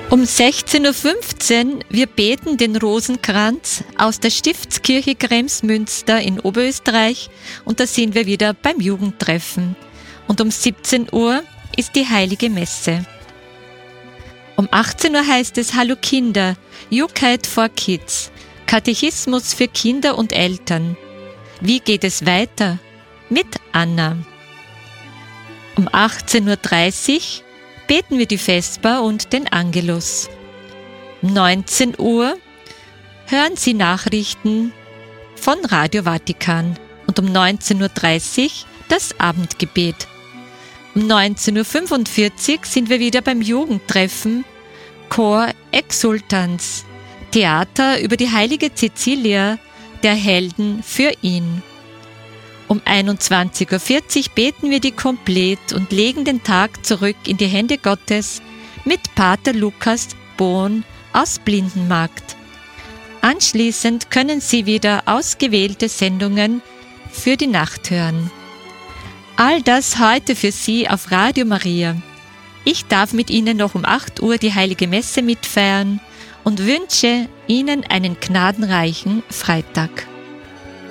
Um 16.15 Uhr, wir beten den Rosenkranz aus der Stiftskirche Kremsmünster in Oberösterreich und da sind wir wieder beim Jugendtreffen. Und um 17 Uhr ist die Heilige Messe. Um 18 Uhr heißt es Hallo Kinder, Jugendheit for Kids, Katechismus für Kinder und Eltern. Wie geht es weiter? Mit Anna. Um 18.30 Uhr beten wir die Vesper und den Angelus. Um 19 Uhr hören Sie Nachrichten von Radio Vatikan und um 19.30 Uhr das Abendgebet. Um 19.45 Uhr sind wir wieder beim Jugendtreffen Chor Exultans, Theater über die heilige Cäcilia, der Helden für ihn. Um 21.40 Uhr beten wir die Komplett und legen den Tag zurück in die Hände Gottes mit Pater Lukas Bohn aus Blindenmarkt. Anschließend können Sie wieder ausgewählte Sendungen für die Nacht hören. All das heute für Sie auf Radio Maria. Ich darf mit Ihnen noch um 8 Uhr die Heilige Messe mitfeiern und wünsche Ihnen einen gnadenreichen Freitag.